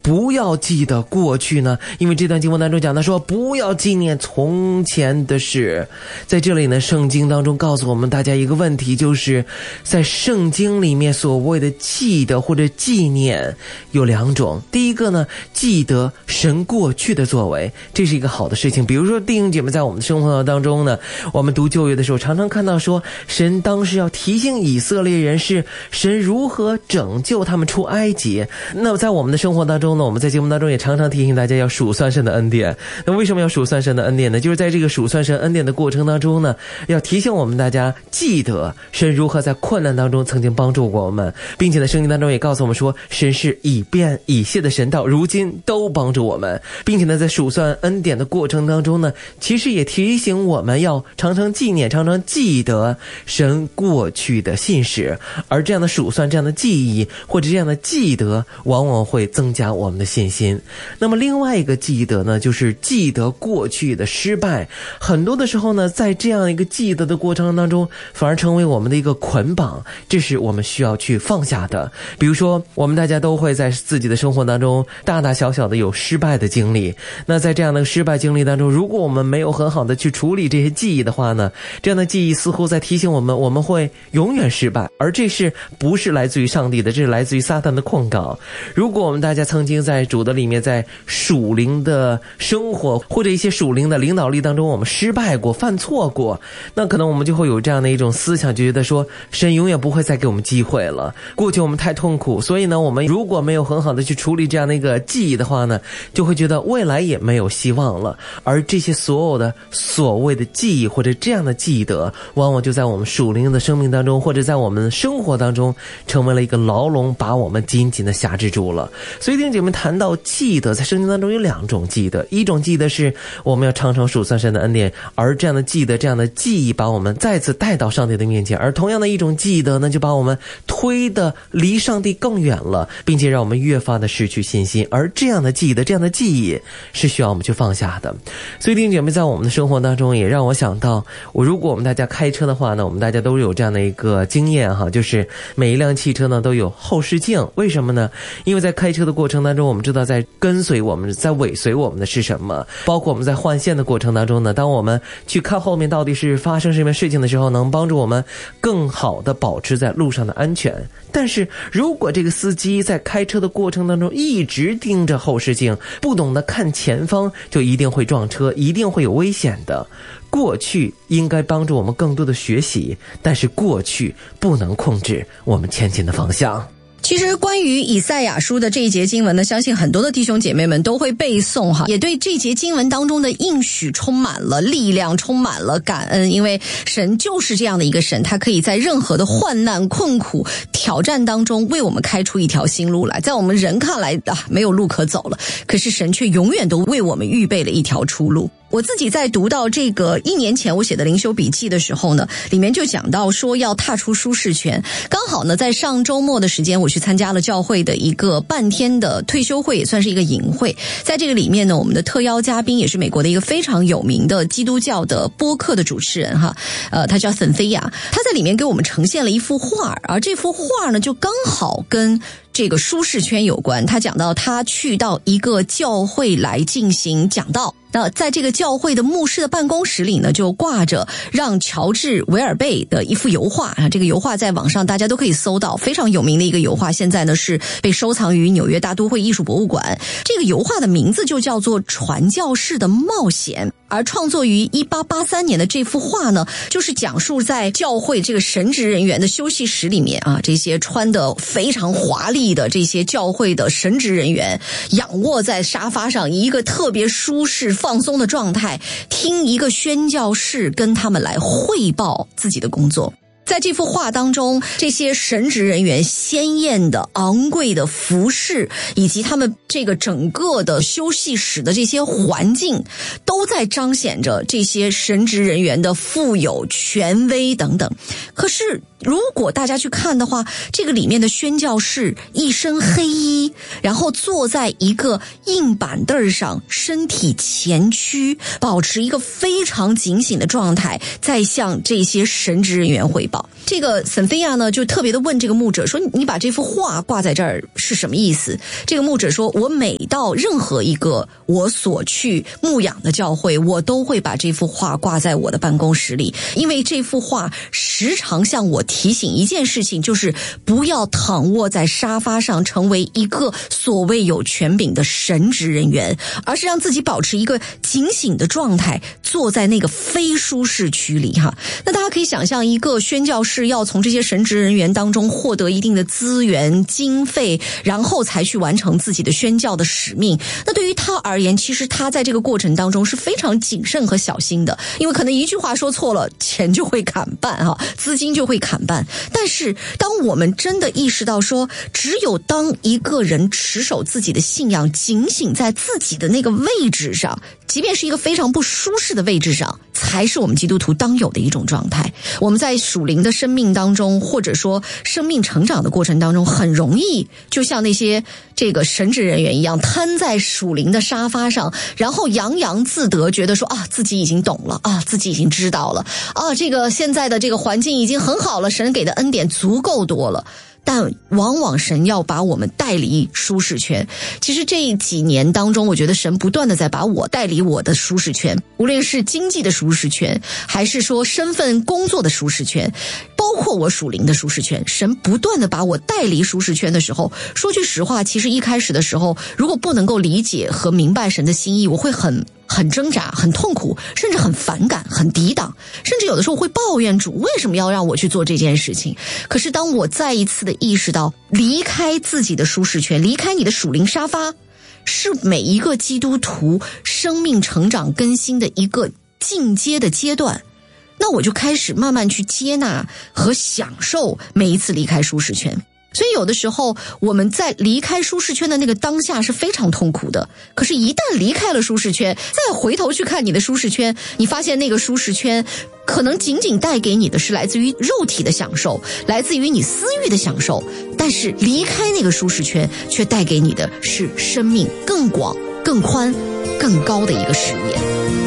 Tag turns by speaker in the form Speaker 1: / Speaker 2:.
Speaker 1: 不要记得过去呢？因为这段经文当中讲的说不要纪念从前的事。在这里呢，圣经当中告诉我们大家一个问题，就是在圣经里面所谓的记得或者纪念有两种。第一个呢，记得神过去的作为，这是一个好的事情。比如说弟兄姐妹在我们的生活当中呢，我们读旧约的时候常常看到说，神当时要提醒以色列人是神如何拯救他们出埃及。那么在我们的生活当中呢，我们在节目当中也常常提醒大家要数算神的恩典。那为什么要数算神的恩典呢？就是在这个数算神恩典的过程当中呢，要提醒我们大家记得神如何在困难当中曾经帮助过我们，并且在圣经当中也告诉我们说，神是以变以谢的神，到如今都帮助我们。并且呢，在数算恩典的过程当中呢，其实也提醒我们要常常纪念，常常记得神过去的信实。而这样的数算，这样的记忆或者这样的记得，往往会增加我们的信心。那么另外一个记得呢，就是记得过去的失败。很多的时候呢，在这样一个记得的过程当中，反而成为我们的一个捆绑，这是我们需要去放下的。比如说我们大家都会在自己的生活当中大大小小的有失败的经历。那在这样的失败经历当中，如果我们没有很好的去处理这些记忆的话呢，这样的记忆似乎在提醒我们，我们会永远失败。而这是不是来自于上帝的？这是来自于撒旦的控告。如果我们大家曾经在主的里面，在属灵的生活或者一些属灵的领导力当中，我们失败过，犯错过，那可能我们就会有这样的一种思想，就觉得说神永远不会再给我们机会了。过去我们太痛苦，所以呢，我们如果没有很好的去处理这样的一个记忆的话呢，就会觉得未来也没有希望了。而这些所有的所谓的记忆或者这样的记得，往往就在我们属灵的生命当中，或者在我们生活当中成为了一个牢笼，把我们紧紧的辖制住了。所以弟兄姐妹，谈到记得，在圣经当中有两种记得。一种记得是我们要常常数算神的恩典，而这样的记得，这样的记忆把我们再次带到上帝的面前。而同样的一种记得呢，就把我们推得离上帝更远了，并且让我们越发的失去信心。而这样的记得，这样的记忆是需要我们去放下的。所以弟兄姐妹，在我们的生活当中也让我想到，如果我们大家开车的话呢，我们大家都有这样的一个经验哈，就是每一辆汽车呢都有后视镜。为什么呢？因为在开车的过程当中，我们知道在跟随我们，在尾随我们的是什么。包括我们在换线的过程当中呢，当我们去看后面到底是发生什么事情的时候，能帮助我们更好的保持在路上的安全。但是如果这个司机在开车的过程当中一直盯着后视镜，不懂得看前方，就一定会撞车，一定会有危险的。过去应该帮助我们更多的学习，但是过去不能控制我们前进的方向。
Speaker 2: 其实关于以赛亚书的这一节经文呢，相信很多的弟兄姐妹们都会背诵哈，也对这节经文当中的应许充满了力量，充满了感恩。因为神就是这样的一个神，他可以在任何的患难困苦挑战当中为我们开出一条新路来。在我们人看来没有路可走了，可是神却永远都为我们预备了一条出路。我自己在读到这个1年前我写的灵修笔记的时候呢，里面就讲到说要踏出舒适圈。刚好呢，在上周末的时间，我去参加了教会的一个半天的退休会，也算是一个营会。在这个里面呢，我们的特邀嘉宾也是美国的一个非常有名的基督教的播客的主持人哈，他叫沈飞雅，他在里面给我们呈现了一幅画，而这幅画呢，就刚好跟这个舒适圈有关。他讲到他去到一个教会来进行讲道，那在这个教会的牧师的办公室里呢，就挂着让乔治韦尔贝的一幅油画啊，这个油画在网上大家都可以搜到，非常有名的一个油画，现在呢是被收藏于纽约大都会艺术博物馆。这个油画的名字就叫做《传教士的冒险》。而创作于1883年的这幅画呢，就是讲述在教会这个神职人员的休息室里面啊，这些穿得非常华丽的这些教会的神职人员仰卧在沙发上，以一个特别舒适放松的状态，听一个宣教士跟他们来汇报自己的工作。在这幅画当中，这些神职人员鲜艳的昂贵的服饰，以及他们这个整个的休息室的这些环境，都在彰显着这些神职人员的富有、权威等等。可是如果大家去看的话，这个里面的宣教士一身黑衣，然后坐在一个硬板凳上，身体前屈，保持一个非常警醒的状态，在向这些神职人员汇报。这个沈菲亚呢就特别的问这个牧者说，你把这幅画挂在这儿是什么意思？这个牧者说，我每到任何一个我所去牧养的教会，我都会把这幅画挂在我的办公室里，因为这幅画时常向我提醒一件事情，就是不要躺卧在沙发上成为一个所谓有权柄的神职人员，而是让自己保持一个警醒的状态，坐在那个非舒适区里哈。那大家可以想象，一个宣教士要从这些神职人员当中获得一定的资源经费，然后才去完成自己的宣教的使命。那对于他而言，其实他在这个过程当中是非常谨慎和小心的，因为可能一句话说错了，钱就会砍半哈，资金就会砍半。但是当我们真的意识到说，只有当一个人持守自己的信仰，警醒在自己的那个位置上，即便是一个非常不舒适的位置上，才是我们基督徒当有的一种状态。我们在属灵的生命当中，或者说生命成长的过程当中，很容易就像那些这个神职人员一样，瘫在属灵的沙发上，然后洋洋自得，觉得说啊，自己已经懂了啊，自己已经知道了啊，这个现在的这个环境已经很好了，神给的恩典足够多了。但往往神要把我们带离舒适圈。其实这几年当中，我觉得神不断的在把我带离我的舒适圈，无论是经济的舒适圈，还是说身份工作的舒适圈，包括我属灵的舒适圈，神不断的把我带离舒适圈的时候，说句实话，其实一开始的时候，如果不能够理解和明白神的心意，我会很挣扎，很痛苦，甚至很反感，很抵挡，甚至有的时候会抱怨主为什么要让我去做这件事情。可是当我再一次的意识到，离开自己的舒适圈，离开你的属灵沙发，是每一个基督徒生命成长更新的一个进阶的阶段，那我就开始慢慢去接纳和享受每一次离开舒适圈。所以有的时候我们在离开舒适圈的那个当下是非常痛苦的，可是一旦离开了舒适圈，再回头去看你的舒适圈，你发现那个舒适圈可能仅仅带给你的是来自于肉体的享受，来自于你私欲的享受，但是离开那个舒适圈却带给你的是生命更广更宽更高的一个视野。